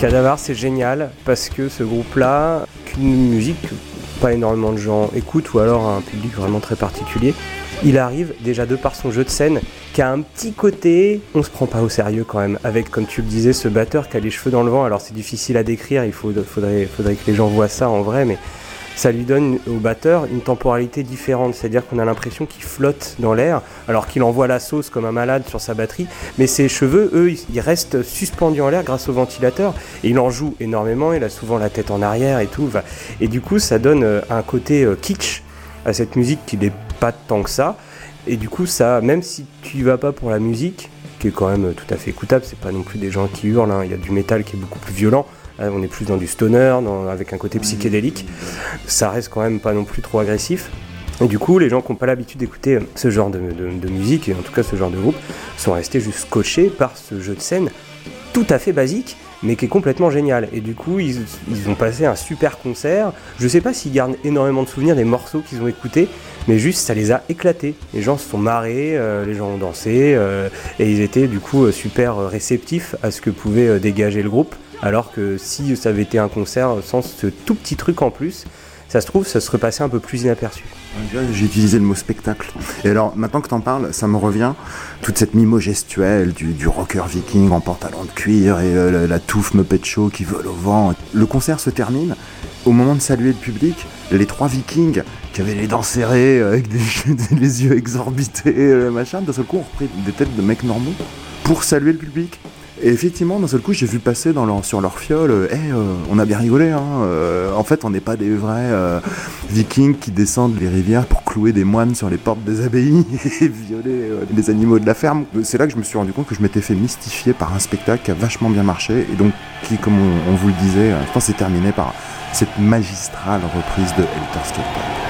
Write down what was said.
Cadavar, c'est génial parce que ce groupe-là, qu'une musique que pas énormément de gens écoutent ou alors un public vraiment très particulier, il arrive déjà de par son jeu de scène qui a un petit côté, on se prend pas au sérieux quand même, avec comme tu le disais ce batteur qui a les cheveux dans le vent. Alors c'est difficile à décrire, faudrait que les gens voient ça en vrai, mais ça lui donne au batteur une temporalité différente, c'est-à-dire qu'on a l'impression qu'il flotte dans l'air alors qu'il envoie la sauce comme un malade sur sa batterie, mais ses cheveux, eux, ils restent suspendus en l'air grâce au ventilateur et il en joue énormément, il a souvent la tête en arrière et tout, et du coup ça donne un côté kitsch à cette musique qui n'est pas tant que ça, et du coup ça, même si tu y vas pas pour la musique, qui est quand même tout à fait écoutable, c'est pas non plus des gens qui hurlent, hein, il y a du métal qui est beaucoup plus violent. On est plus dans du stoner, avec un côté psychédélique. Ça reste quand même pas non plus trop agressif. Et du coup, les gens qui n'ont pas l'habitude d'écouter ce genre de musique, et en tout cas ce genre de groupe, sont restés juste scotchés par ce jeu de scène tout à fait basique, mais qui est complètement génial. Et du coup, ils ont passé un super concert. Je sais pas s'ils gardent énormément de souvenirs des morceaux qu'ils ont écoutés, mais juste ça les a éclatés. Les gens se sont marrés, les gens ont dansé, et ils étaient du coup super réceptifs à ce que pouvait dégager le groupe. Alors que si ça avait été un concert sans ce tout petit truc en plus, ça se trouve, ça serait passé un peu plus inaperçu. J'ai utilisé le mot spectacle. Et alors, maintenant que t'en parles, ça me revient, toute cette mimo gestuelle du rocker viking en pantalon de cuir et la touffe Muppet Show qui vole au vent. Le concert se termine. Au moment de saluer le public, les 3 vikings qui avaient les dents serrées, avec les yeux exorbités, machin, d'un seul coup, ont repris des têtes de mecs normaux pour saluer le public. Et effectivement, d'un seul coup, j'ai vu passer sur leur fiole, on a bien rigolé, hein. En fait, on n'est pas des vrais vikings qui descendent les rivières pour clouer des moines sur les portes des abbayes et violer les animaux de la ferme. C'est là que je me suis rendu compte que je m'étais fait mystifier par un spectacle qui a vachement bien marché et donc qui, comme on vous le disait, je pense, s'est terminé par cette magistrale reprise de Helter Skelter.